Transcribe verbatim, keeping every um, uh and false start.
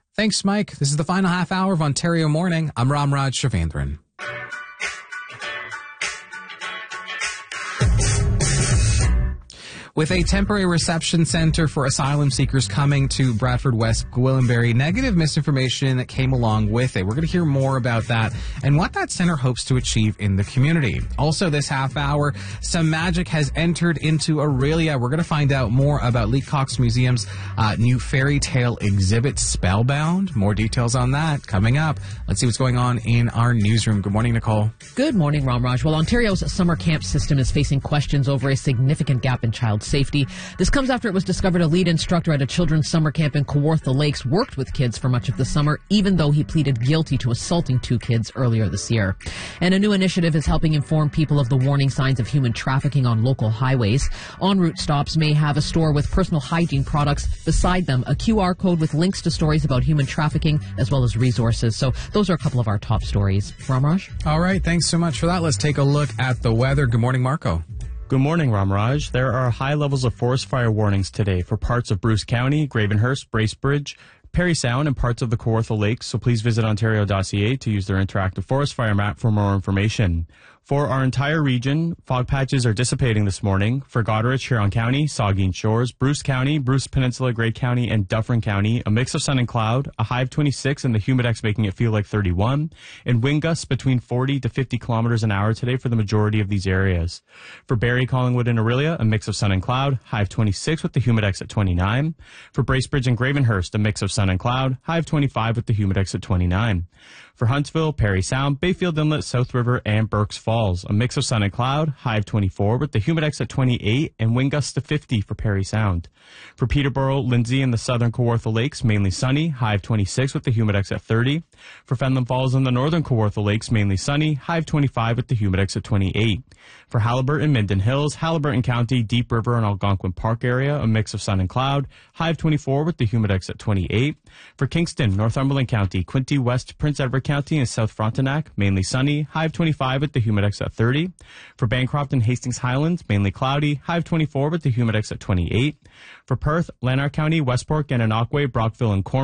Thanks, Mike. This is the final half hour of Ontario Morning. I'm Ramraj Shavendran. With a temporary reception center for asylum seekers coming to Bradford West Gwillimbury, negative misinformation that came along with it. We're going to hear more about that and what that center hopes to achieve in the community. Also this half hour, some magic has entered into Aurelia. We're going to find out more about Leacox Museum's uh, new fairy tale exhibit, Spellbound. More details on that coming up. Let's see what's going on in our newsroom. Good morning, Nicole. Good morning, Ramraj. Well, Ontario's summer camp system is facing questions over a significant gap in child safety. This comes after it was discovered a lead instructor at a children's summer camp in Kawartha Lakes worked with kids for much of the summer, even though he pleaded guilty to assaulting two kids earlier this year. And a new initiative is helping inform people of the warning signs of human trafficking on local highways. En route stops may have a store with personal hygiene products. Beside them, a Q R code with links to stories about human trafficking as well as resources. So those are a couple of our top stories. Ramraj? All right, thanks so much for that. Let's take a look at the weather. Good morning, Marco. Good morning, Ramraj. There are high levels of forest fire warnings today for parts of Bruce County, Gravenhurst, Bracebridge, Perry Sound, and parts of the Kawartha Lakes, so please visit ontario dot c a to use their interactive forest fire map for more information. For our entire region, fog patches are dissipating this morning. For Goderich, Huron County, Saugeen Shores, Bruce County, Bruce Peninsula, Grey County, and Dufferin County, a mix of sun and cloud, a high of twenty-six and the humidex making it feel like thirty-one, and wind gusts between forty to fifty kilometers an hour today for the majority of these areas. For Barrie, Collingwood, and Aurelia, a mix of sun and cloud, high of twenty-six with the humidex at twenty-nine. For Bracebridge and Gravenhurst, a mix of sun and cloud, high of twenty-five with the humidex at twenty-nine. For Huntsville, Perry Sound, Bayfield Inlet, South River, and Berks Falls, a mix of sun and cloud, high of twenty-four with the humidex at twenty-eight and wind gusts to fifty for Perry Sound. For Peterborough, Lindsay, and the southern Kawartha Lakes, mainly sunny, high of twenty-six with the humidex at thirty. For Fenelon Falls and the northern Kawartha Lakes, mainly sunny, high of twenty-five with the humidex at twenty-eight. For Haliburton, Minden Hills, Haliburton County, Deep River, and Algonquin Park area, a mix of sun and cloud, high of twenty-four with the humidex at twenty-eight. For Kingston, Northumberland County, Quinte West, Prince Edward County, and South Frontenac, mainly sunny, high of twenty-five with the humidex at thirty. For Bancroft and Hastings Highlands, mainly cloudy, high of twenty-four with the humidex at twenty-eight. For Perth, Lanark County, Westport, Gananoque, Brockville, and Cornwall,